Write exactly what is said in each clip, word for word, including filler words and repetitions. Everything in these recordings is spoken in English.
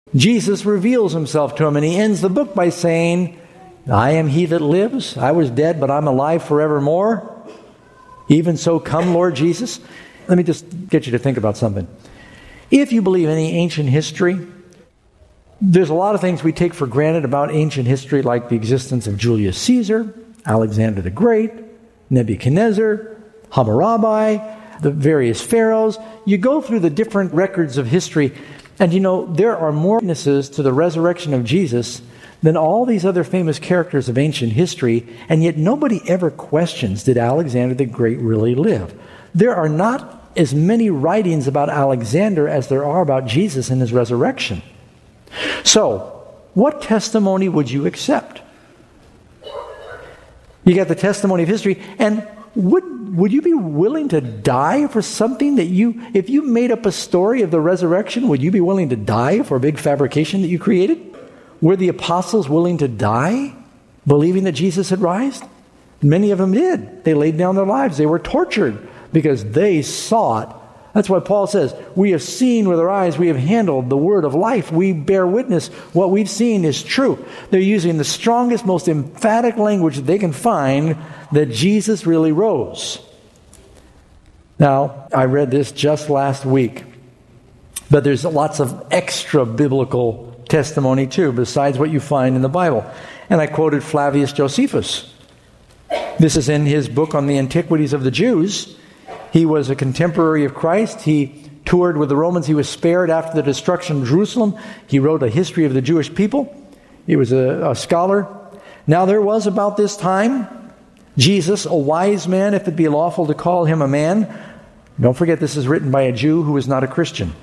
Jesus reveals himself to him, and he ends the book by saying, I am he that lives. I was dead, but I'm alive forevermore. Even so, come, Lord Jesus. Let me just get you to think about something. If you believe any ancient history, there's a lot of things we take for granted about ancient history, like the existence of Julius Caesar, Alexander the Great, Nebuchadnezzar, Hammurabi, the various pharaohs. You go through the different records of history, and you know, there are more witnesses to the resurrection of Jesus than all these other famous characters of ancient history, and yet nobody ever questions, did Alexander the Great really live? There are not as many writings about Alexander as there are about Jesus and his resurrection. So, what testimony would you accept? You got the testimony of history, and would would you be willing to die for something that you, if you made up a story of the resurrection, would you be willing to die for a big fabrication that you created? Were the apostles willing to die, believing that Jesus had risen? Many of them did. They laid down their lives. They were tortured because they saw it. That's why Paul says, we have seen with our eyes, we have handled the word of life. We bear witness. What we've seen is true. They're using the strongest, most emphatic language that they can find that Jesus really rose. Now, I read this just last week, but there's lots of extra biblical testimony too, besides what you find in the Bible. And I quoted Flavius Josephus. This is in his book on the antiquities of the Jews. He was a contemporary of Christ. He toured with the Romans. He was spared after the destruction of Jerusalem. He wrote a history of the Jewish people. He was a, a scholar. Now there was about this time Jesus, a wise man, if it be lawful to call him a man. Don't forget, this is written by a Jew who is not a Christian.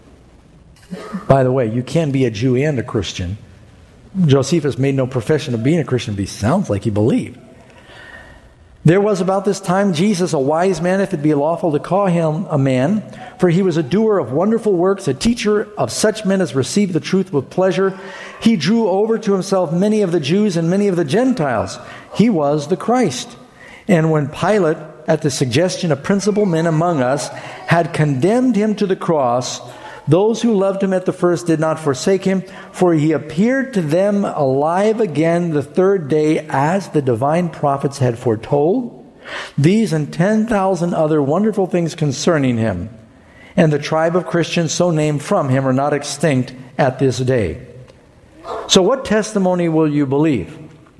By the way, you can be a Jew and a Christian. Josephus made no profession of being a Christian, but he sounds like he believed. There was about this time Jesus, a wise man, if it be lawful to call him a man, for he was a doer of wonderful works, a teacher of such men as received the truth with pleasure. He drew over to himself many of the Jews and many of the Gentiles. He was the Christ. And when Pilate, at the suggestion of principal men among us, had condemned him to the cross, those who loved him at the first did not forsake him, for he appeared to them alive again the third day, as the divine prophets had foretold. These and ten thousand other wonderful things concerning him, and the tribe of Christians so named from him are not extinct at this day. So what testimony will you believe?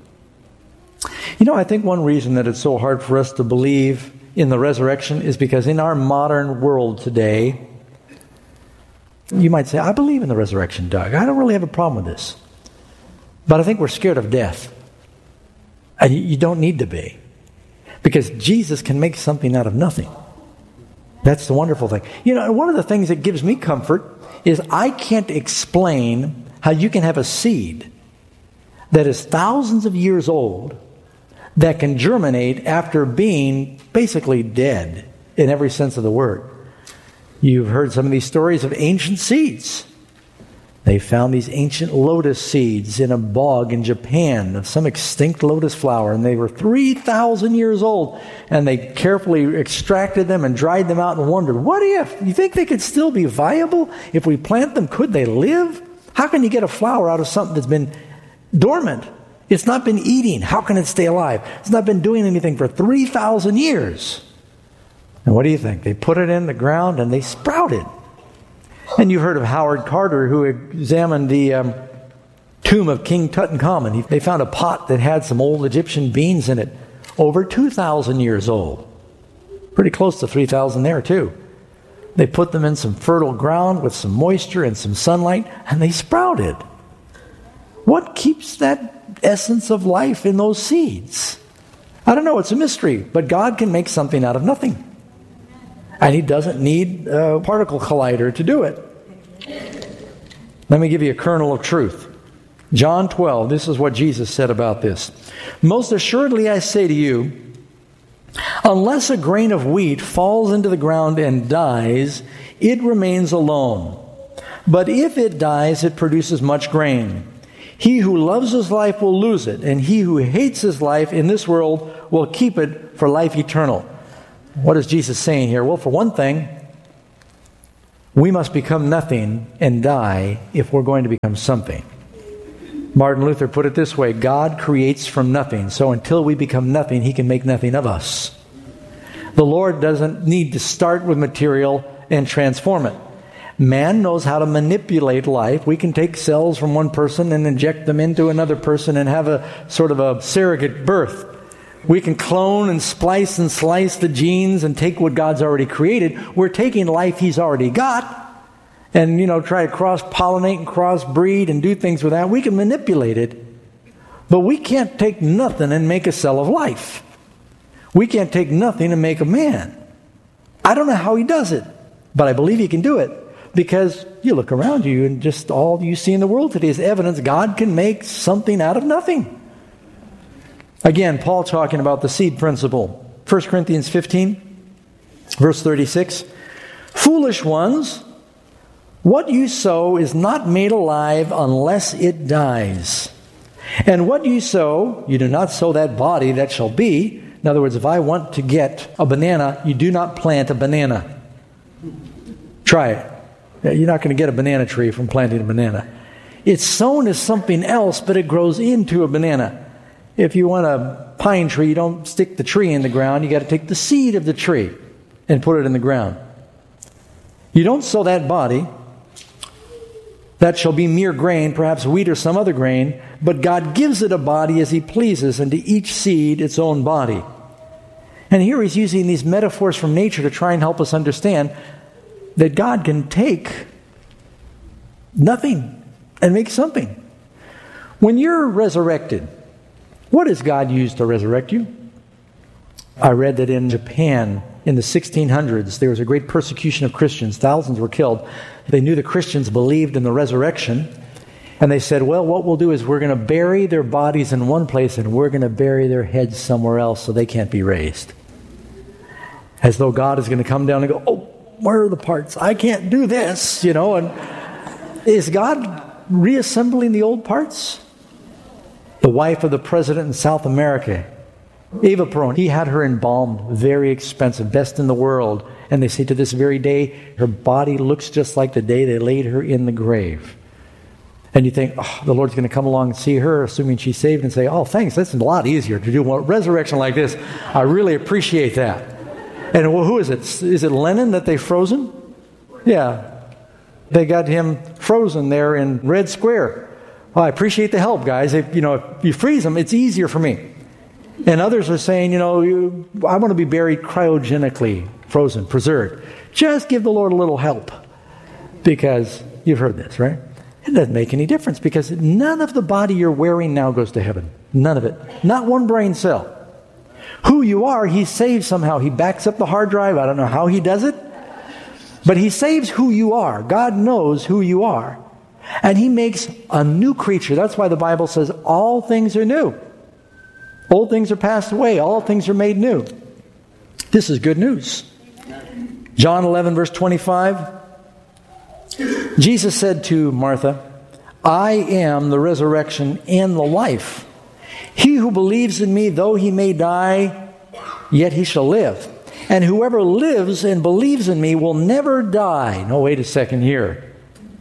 You know, I think one reason that it's so hard for us to believe in the resurrection is because in our modern world today, you might say, I believe in the resurrection, Doug. I don't really have a problem with this. But I think we're scared of death. And you don't need to be. Because Jesus can make something out of nothing. That's the wonderful thing. You know, one of the things that gives me comfort is I can't explain how you can have a seed that is thousands of years old that can germinate after being basically dead in every sense of the word. You've heard some of these stories of ancient seeds. They found these ancient lotus seeds in a bog in Japan of some extinct lotus flower, and they were three thousand years old, and they carefully extracted them and dried them out and wondered, what if? You think they could still be viable? If we plant them, could they live? How can you get a flower out of something that's been dormant? It's not been eating. How can it stay alive? It's not been doing anything for three thousand years. And what do you think? They put it in the ground and they sprouted. And you heard of Howard Carter, who examined the um, tomb of King Tutankhamun. He, they found a pot that had some old Egyptian beans in it, over two thousand years old. Pretty close to three thousand there too. They put them in some fertile ground with some moisture and some sunlight, and they sprouted. What keeps that essence of life in those seeds? I don't know, it's a mystery, but God can make something out of nothing. And he doesn't need a particle collider to do it. Let me give you a kernel of truth. John twelve, this is what Jesus said about this. Most assuredly I say to you, unless a grain of wheat falls into the ground and dies, it remains alone. But if it dies, it produces much grain. He who loves his life will lose it, and he who hates his life in this world will keep it for life eternal. What is Jesus saying here? Well, for one thing, We must become nothing and die if we're going to become something. Martin Luther put it this way: God creates from nothing, so until we become nothing, He can make nothing of us. The Lord doesn't need to start with material and transform it. Man knows how to manipulate life. We can take cells from one person and inject them into another person and have a sort of a surrogate birth. We can clone and splice and slice the genes and take what God's already created. We're taking life He's already got and, you know, try to cross-pollinate and cross-breed and do things with that. We can manipulate it, but we can't take nothing and make a cell of life. We can't take nothing and make a man. I don't know how He does it, but I believe He can do it, because you look around you and just all you see in the world today is evidence God can make something out of nothing. Again, Paul talking about the seed principle. First Corinthians fifteen, verse thirty-six. Foolish ones, what you sow is not made alive unless it dies. And what you sow, you do not sow that body that shall be. In other words, if I want to get a banana, you do not plant a banana. Try it. You're not going to get a banana tree from planting a banana. It's sown as something else, but it grows into a banana. If you want a pine tree, you don't stick the tree in the ground. You got to take the seed of the tree and put it in the ground. You don't sow that body. That shall be mere grain, perhaps wheat or some other grain, but God gives it a body as He pleases, and to each seed its own body. And here He's using these metaphors from nature to try and help us understand that God can take nothing and make something. When you're resurrected, what does God use to resurrect you? I read that in Japan in the sixteen hundreds, there was a great persecution of Christians. Thousands were killed. They knew the Christians believed in the resurrection. And they said, well, what we'll do is we're going to bury their bodies in one place and we're going to bury their heads somewhere else so they can't be raised. As though God is going to come down and go, oh, where are the parts? I can't do this, you know. And is God reassembling the old parts? The wife of the president in South America, Eva Peron, he had her embalmed, very expensive, best in the world. And they say to this very day, her body looks just like the day they laid her in the grave. And you think, oh, the Lord's going to come along and see her, assuming she's saved, and say, oh, thanks, that's a lot easier to do a resurrection like this. I really appreciate that. And well, who is it? Is it Lenin that they've frozen? Yeah. They got him frozen there in Red Square. Well, I appreciate the help, guys. If, you know, if you freeze them, it's easier for me. And others are saying, you know, you, I want to be buried cryogenically, frozen, preserved. Just give the Lord a little help. Because you've heard this, right? It doesn't make any difference, because none of the body you're wearing now goes to heaven. None of it. Not one brain cell. Who you are, He saves somehow. He backs up the hard drive. I don't know how He does it. But He saves who you are. God knows who you are. And He makes a new creature. That's why the Bible says all things are new. Old things are passed away. All things are made new. This is good news. John eleven, verse twenty-five. Jesus said to Martha, I am the resurrection and the life. He who believes in me, though he may die, yet he shall live. And whoever lives and believes in me will never die. No, wait a second here.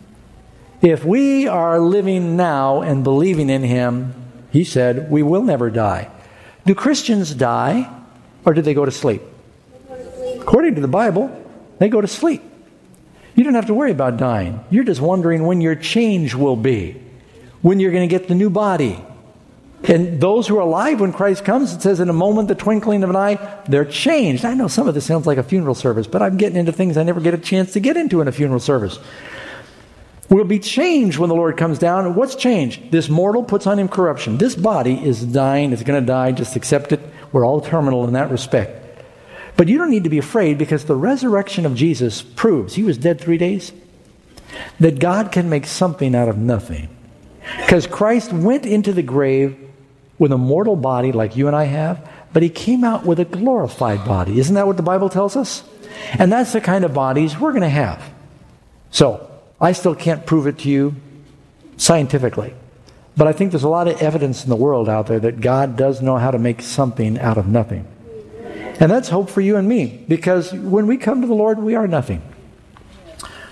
If we are living now and believing in Him, He said, we will never die. Do Christians die, or do they go to sleep? According to the Bible, they go to sleep. You don't have to worry about dying. You're just wondering when your change will be, when you're going to get the new body. And those who are alive when Christ comes, it says in a moment, the twinkling of an eye, they're changed. I know some of this sounds like a funeral service, but I'm getting into things I never get a chance to get into in a funeral service. We'll be changed when the Lord comes down. And what's changed? This mortal puts on him corruption. This body is dying. It's going to die. Just accept it. We're all terminal in that respect. But you don't need to be afraid, because the resurrection of Jesus proves, He was dead three days, that God can make something out of nothing. Because Christ went into the grave with a mortal body like you and I have, but He came out with a glorified body. Isn't that what the Bible tells us? And that's the kind of bodies we're going to have. So, I still can't prove it to you scientifically. But I think there's a lot of evidence in the world out there that God does know how to make something out of nothing. And that's hope for you and me, because when we come to the Lord, we are nothing.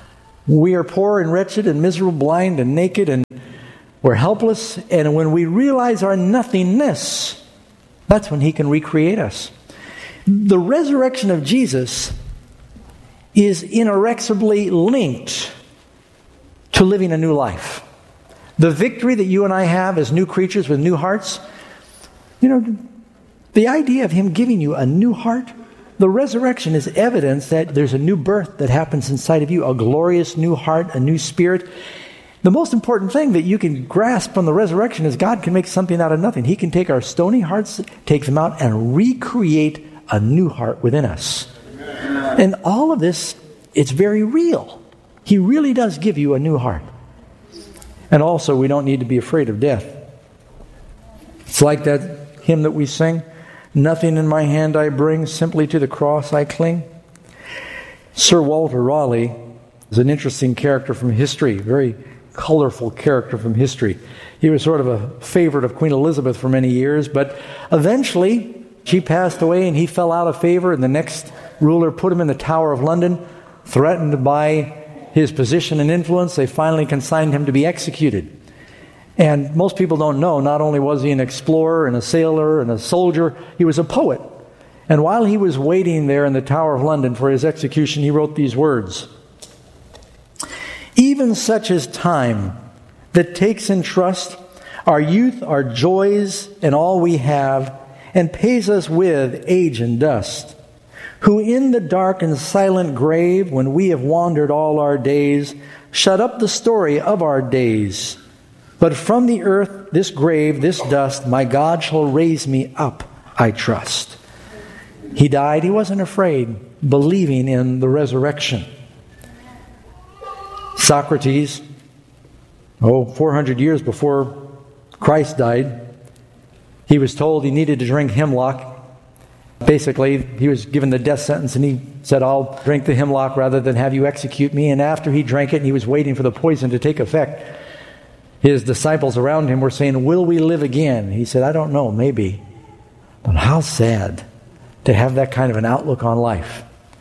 We are poor and wretched and miserable, blind and naked, and we're helpless. And when we realize our nothingness, that's when He can recreate us. The resurrection of Jesus is inexorably linked to living a new life. The victory that you and I have as new creatures with new hearts, you know, the idea of Him giving you a new heart, the resurrection is evidence that there's a new birth that happens inside of you, a glorious new heart, a new spirit. The most important thing that you can grasp from the resurrection is God can make something out of nothing. He can take our stony hearts, take them out, and recreate a new heart within us. Amen. And all of this, it's very real. He really does give you a new heart. And also, we don't need to be afraid of death. It's like that hymn that we sing, "Nothing in my hand I bring, simply to the cross I cling." Sir Walter Raleigh is an interesting character from history, very colorful character from history. He was sort of a favorite of Queen Elizabeth for many years, but eventually she passed away and he fell out of favor, and the next ruler put him in the Tower of London, threatened by his position and influence. They finally consigned him to be executed. And most people don't know, not only was he an explorer and a sailor and a soldier, he was a poet. And while he was waiting there in the Tower of London for his execution, he wrote these words: "Even such is time that takes in trust our youth, our joys, and all we have, and pays us with age and dust. Who in the dark and silent grave, when we have wandered all our days, shut up the story of our days. But from the earth, this grave, this dust, my God shall raise me up, I trust." He died, he wasn't afraid, believing in the resurrection. Socrates, oh, four hundred years before Christ died, he was told he needed to drink hemlock. Basically, he was given the death sentence, and he said, "I'll drink the hemlock rather than have you execute me." And after he drank it, and he was waiting for the poison to take effect, his disciples around him were saying, "Will we live again?" He said, "I don't know, maybe." But how sad to have that kind of an outlook on life.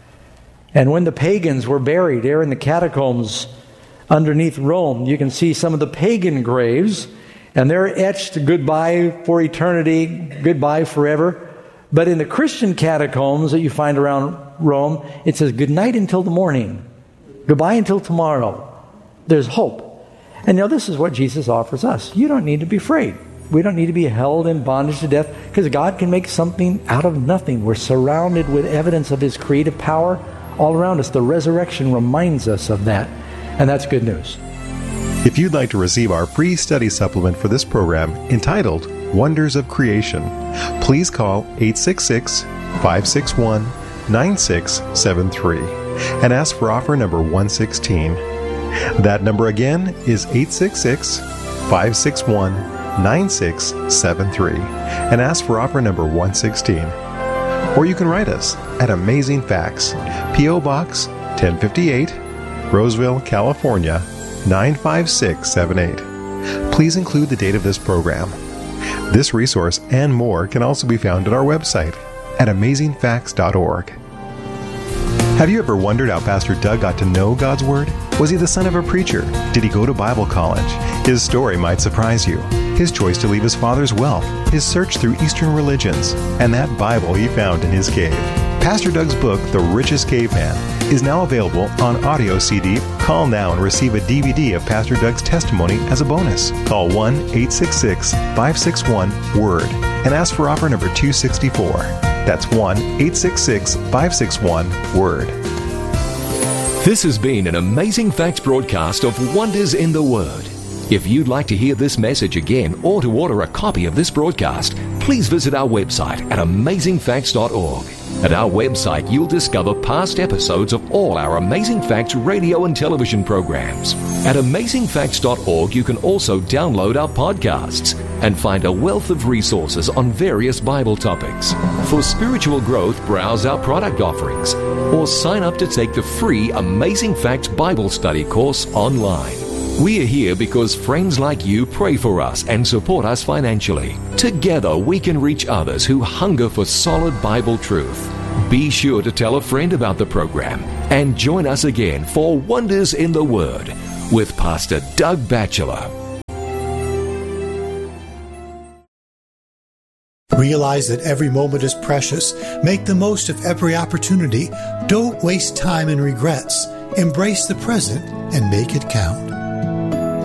And when the pagans were buried there in the catacombs underneath Rome, you can see some of the pagan graves, and they're etched "Goodbye for eternity, goodbye forever." But in the Christian catacombs that you find around Rome, it says "Good night until the morning, goodbye until tomorrow." There's hope. And now this is what Jesus offers us. You don't need to be afraid. We don't need to be held in bondage to death, because God can make something out of nothing. We're surrounded with evidence of His creative power all around us. The resurrection reminds us of that. And that's good news. If you'd like to receive our free study supplement for this program entitled Wonders of Creation, please call eight six six, five six one, nine six seven three and ask for offer number one sixteen. That number again is eight six six, five six one, nine six seven three and ask for offer number one sixteen. Or you can write us at Amazing Facts, P O Box ten fifty-eight, Roseville, California nine five six seven eight. Please include the date of this program. This resource and more can also be found at our website at amazing facts dot org. Have you ever wondered how Pastor Doug got to know God's Word? Was he the son of a preacher? Did he go to Bible college? His story might surprise you. His choice to leave his father's wealth, his search through Eastern religions, and that Bible he found in his cave. Pastor Doug's book, The Richest Caveman, is now available on audio C D. Call now and receive a D V D of Pastor Doug's testimony as a bonus. Call one eight six six, five six one, WORD and ask for offer number two sixty-four. That's one eight six six, five six one, WORD. This has been an Amazing Facts broadcast of Wonders in the Word. If you'd like to hear this message again or to order a copy of this broadcast, please visit our website at amazing facts dot org. At our website, you'll discover past episodes of all our Amazing Facts radio and television programs. At amazing facts dot org, you can also download our podcasts and find a wealth of resources on various Bible topics. For spiritual growth, browse our product offerings or sign up to take the free Amazing Facts Bible Study course online. We are here because friends like you pray for us and support us financially. Together, we can reach others who hunger for solid Bible truth. Be sure to tell a friend about the program and join us again for Wonders in the Word with Pastor Doug Batchelor. Realize that every moment is precious. Make the most of every opportunity. Don't waste time in regrets. Embrace the present and make it count.